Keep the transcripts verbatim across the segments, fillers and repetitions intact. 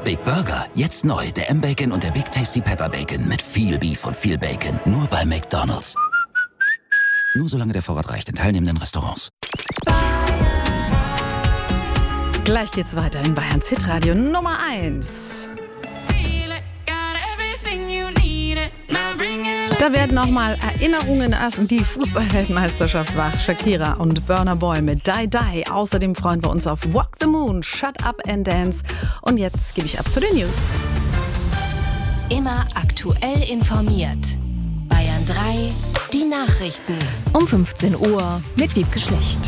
Big Burger, jetzt neu, der M-Bacon und der Big Tasty Pepper Bacon mit viel Beef und viel Bacon. Nur bei McDonald's. Nur solange der Vorrat reicht in teilnehmenden Restaurants. Gleich geht's weiter in Bayerns Hitradio Nummer eins. Da werden nochmal Erinnerungen an die Fußball-Weltmeisterschaft wach. Shakira und Burna Boy mit Die Die. Außerdem freuen wir uns auf Walk the Moon, Shut Up and Dance. Und jetzt gebe ich ab zu den News. Immer aktuell informiert. Bayern drei, die Nachrichten. Um fünfzehn Uhr mit Wiebke Schlecht.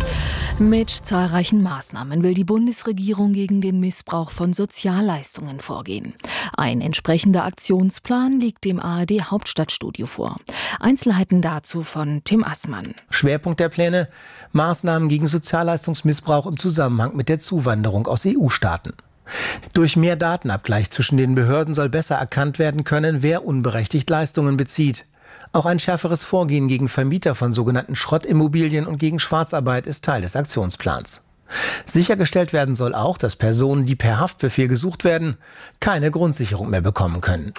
Mit zahlreichen Maßnahmen will die Bundesregierung gegen den Missbrauch von Sozialleistungen vorgehen. Ein entsprechender Aktionsplan liegt dem A R D-Hauptstadtstudio vor. Einzelheiten dazu von Tim Assmann. Schwerpunkt der Pläne: Maßnahmen gegen Sozialleistungsmissbrauch im Zusammenhang mit der Zuwanderung aus E U-Staaten. Durch mehr Datenabgleich zwischen den Behörden soll besser erkannt werden können, wer unberechtigt Leistungen bezieht. Auch ein schärferes Vorgehen gegen Vermieter von sogenannten Schrottimmobilien und gegen Schwarzarbeit ist Teil des Aktionsplans. Sichergestellt werden soll auch, dass Personen, die per Haftbefehl gesucht werden, keine Grundsicherung mehr bekommen können.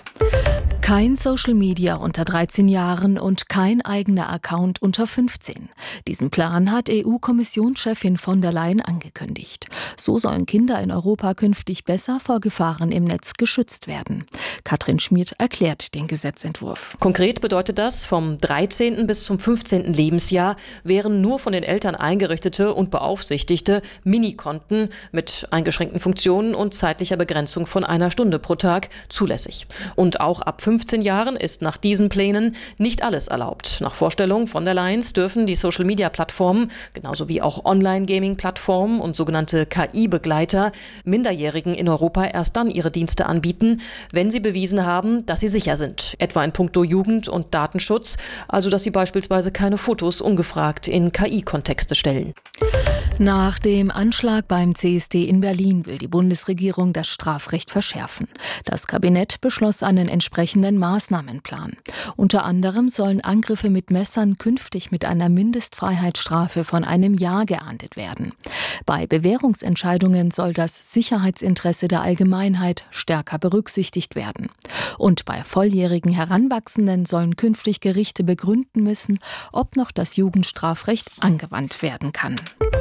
Kein Social Media unter dreizehn Jahren und kein eigener Account unter fünfzehn. Diesen Plan hat E U-Kommissionschefin von der Leyen angekündigt. So sollen Kinder in Europa künftig besser vor Gefahren im Netz geschützt werden. Katrin Schmid erklärt den Gesetzentwurf. Konkret bedeutet das, vom dreizehnten bis zum fünfzehnten Lebensjahr wären nur von den Eltern eingerichtete und beaufsichtigte Minikonten mit eingeschränkten Funktionen und zeitlicher Begrenzung von einer Stunde pro Tag zulässig. Und auch ab fünfzehn Jahren ist nach diesen Plänen nicht alles erlaubt. Nach Vorstellung von der Leyen dürfen die Social-Media-Plattformen, genauso wie auch Online-Gaming-Plattformen und sogenannte K I-Begleiter, Minderjährigen in Europa erst dann ihre Dienste anbieten, wenn sie bewiesen haben, dass sie sicher sind. Etwa in puncto Jugend- und Datenschutz, also dass sie beispielsweise keine Fotos ungefragt in K I-Kontexte stellen. Nach dem Anschlag beim C S D in Berlin will die Bundesregierung das Strafrecht verschärfen. Das Kabinett beschloss einen entsprechenden Maßnahmenplan. Unter anderem sollen Angriffe mit Messern künftig mit einer Mindestfreiheitsstrafe von einem Jahr geahndet werden. Bei Bewährungsentscheidungen soll das Sicherheitsinteresse der Allgemeinheit stärker berücksichtigt werden. Und bei volljährigen Heranwachsenden sollen künftig Gerichte begründen müssen, ob noch das Jugendstrafrecht angewandt werden kann.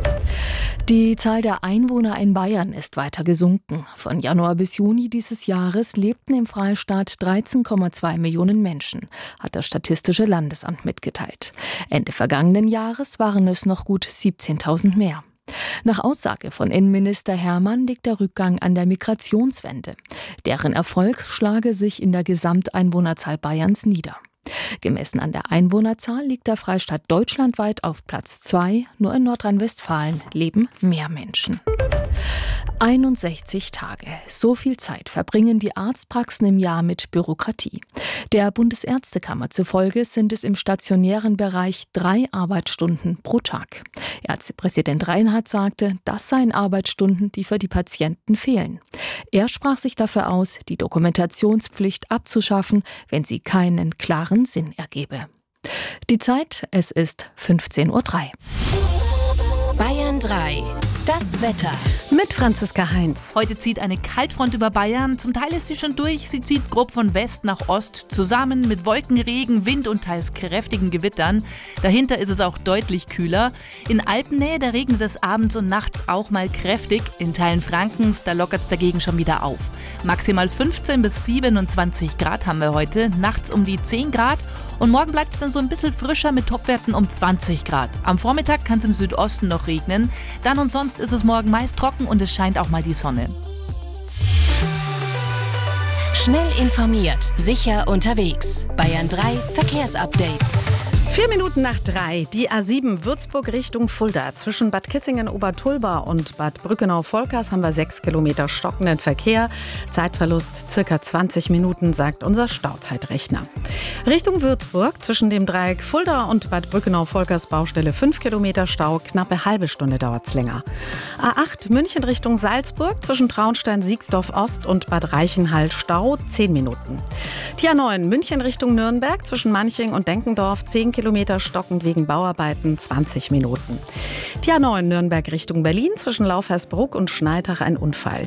Die Zahl der Einwohner in Bayern ist weiter gesunken. Von Januar bis Juni dieses Jahres lebten im Freistaat dreizehn Komma zwei Millionen Menschen, hat das Statistische Landesamt mitgeteilt. Ende vergangenen Jahres waren es noch gut siebzehntausend mehr. Nach Aussage von Innenminister Hermann liegt der Rückgang an der Migrationswende. Deren Erfolg schlage sich in der Gesamteinwohnerzahl Bayerns nieder. Gemessen an der Einwohnerzahl liegt der Freistaat deutschlandweit auf Platz zwei. Nur in Nordrhein-Westfalen leben mehr Menschen. einundsechzig Tage. So viel Zeit verbringen die Arztpraxen im Jahr mit Bürokratie. Der Bundesärztekammer zufolge sind es im stationären Bereich drei Arbeitsstunden pro Tag. Ärztepräsident Reinhardt sagte, das seien Arbeitsstunden, die für die Patienten fehlen. Er sprach sich dafür aus, die Dokumentationspflicht abzuschaffen, wenn sie keinen klaren Sinn ergebe. Die Zeit, es ist fünfzehn Uhr drei. Bayern drei. Das Wetter. Mit Franziska Heinz. Heute zieht eine Kaltfront über Bayern. Zum Teil ist sie schon durch. Sie zieht grob von West nach Ost, zusammen mit Wolkenregen, Wind und teils kräftigen Gewittern. Dahinter ist es auch deutlich kühler. In Alpennähe, da regnet es abends und nachts auch mal kräftig. In Teilen Frankens, da lockert es dagegen schon wieder auf. Maximal fünfzehn bis siebenundzwanzig Grad haben wir heute, nachts um die zehn Grad. Und morgen bleibt es dann so ein bisschen frischer mit Topwerten um zwanzig Grad. Am Vormittag kann es im Südosten noch regnen. Dann und sonst ist es morgen meist trocken und es scheint auch mal die Sonne. Schnell informiert, sicher unterwegs. Bayern drei Verkehrsupdate. Vier Minuten nach drei. Die A sieben Würzburg Richtung Fulda. Zwischen Bad Kissingen-Obertulba und Bad Brückenau-Volkers haben wir sechs Kilometer stockenden Verkehr. Zeitverlust circa zwanzig Minuten, sagt unser Stauzeitrechner. Richtung Würzburg zwischen dem Dreieck Fulda und Bad Brückenau-Volkers Baustelle fünf Kilometer Stau. Knappe halbe Stunde dauert es länger. A acht München Richtung Salzburg zwischen Traunstein-Siegsdorf-Ost und Bad Reichenhall Stau zehn Minuten. Die A neun München Richtung Nürnberg zwischen Manching und Denkendorf zehn Kilometer stockend wegen Bauarbeiten zwanzig Minuten. Die A neun Nürnberg Richtung Berlin zwischen Laufhersbruck und Schneitach ein Unfall.